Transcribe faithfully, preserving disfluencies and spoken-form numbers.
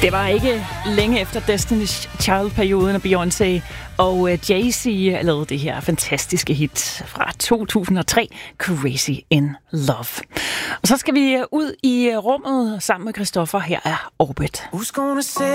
Det var ikke længe efter Destiny's Child-perioden, at Beyoncé og Jay-Z lavede det her fantastiske hit fra to tusind og tre, Crazy in Love. Og så skal vi ud i rummet sammen med Christoffer. Her er Orbit.